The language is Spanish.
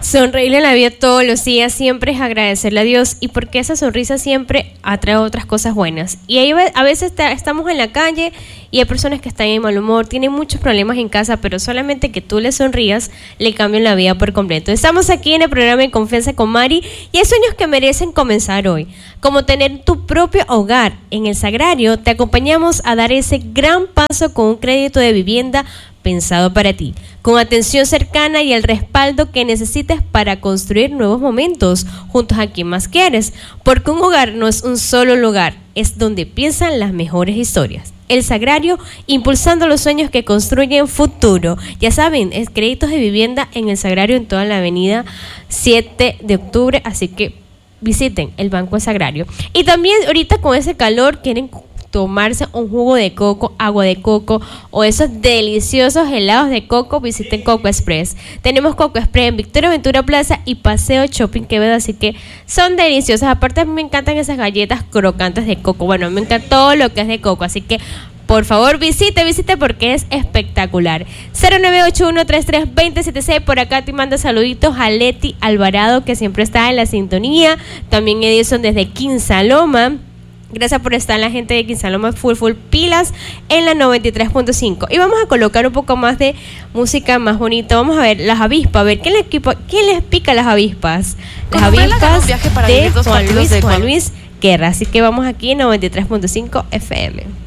Sonreírle la vida todos los días siempre es agradecerle a Dios, y porque esa sonrisa siempre atrae otras cosas buenas. Y ahí a veces estamos en la calle y hay personas que están en mal humor, tienen muchos problemas en casa, pero solamente que tú le sonrías le cambian la vida por completo. Estamos aquí en el programa En Confianza con Mari y hay sueños que merecen comenzar hoy, como tener tu propio hogar. En El Sagrario te acompañamos a dar ese gran paso con un crédito de vivienda pensado para ti, con atención cercana y el respaldo que necesites para construir nuevos momentos juntos a quien más quieres, porque un hogar no es un solo lugar, es donde piensan las mejores historias. El Sagrario, impulsando los sueños que construyen futuro. Ya saben, es créditos de vivienda en El Sagrario en toda la avenida 7 de octubre, así que visiten el Banco El Sagrario. Y también ahorita con ese calor quieren tomarse un jugo de coco, agua de coco o esos deliciosos helados de coco, visiten Coco Express. Tenemos Coco Express en Victoria Ventura Plaza y Paseo Shopping Quevedo, así que son deliciosas. Aparte me encantan esas galletas crocantes de coco. Bueno, me encanta todo lo que es de coco, así que por favor visite porque es espectacular. 0981332076, por acá te manda saluditos a Leti Alvarado, que siempre está en la sintonía. También Edison desde Quinsaloma. Gracias por estar la gente de Quinsaloma full pilas en la 93.5. Y vamos a colocar un poco más de música más bonita. Vamos a ver las avispas, a ver ¿qué les pica las avispas? Las avispas de Juan Luis Guerra. Así que vamos aquí en 93.5 FM.